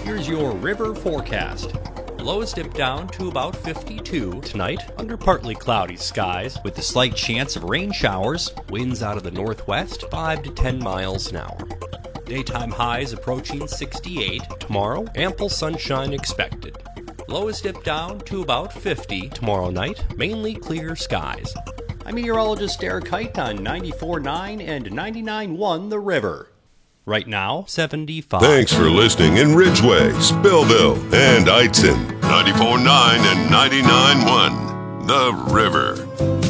here's your river forecast. Lows dip down to about 52 tonight under partly cloudy skies with a slight chance of rain showers, winds out of the northwest 5 to 10 miles an hour. Daytime highs approaching 68 tomorrow, ample sunshine expected. Lows dip down to about 50 tomorrow night, mainly clear skies. I'm meteorologist Eric Height on 94.9 and 99.1 The River. Right now, 75. Thanks for listening in Ridgeway, Spillville, and Eitzen. 94.9 and 99.1 The River.